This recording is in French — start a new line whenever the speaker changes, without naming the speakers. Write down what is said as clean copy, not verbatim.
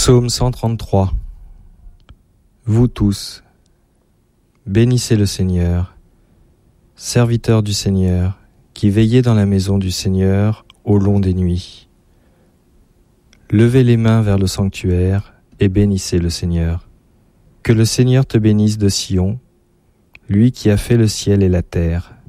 Psaume 133. Vous tous, bénissez le Seigneur, serviteurs du Seigneur, qui veillez dans la maison du Seigneur au long des nuits. Levez les mains vers le sanctuaire et bénissez le Seigneur. Que le Seigneur te bénisse de Sion, lui qui a fait le ciel et la terre.